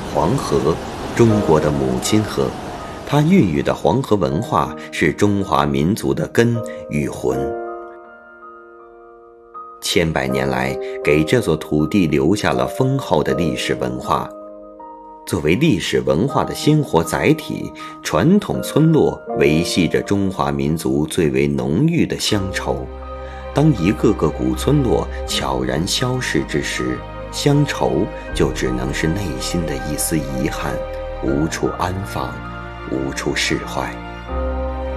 黄河，中国的母亲河，它孕育的黄河文化是中华民族的根与魂。千百年来，给这座土地留下了丰厚的历史文化。作为历史文化的鲜活载体，传统村落维系着中华民族最为浓郁的乡愁。当一个个古村落悄然消逝之时，乡愁就只能是内心的一丝遗憾，无处安放，无处释怀。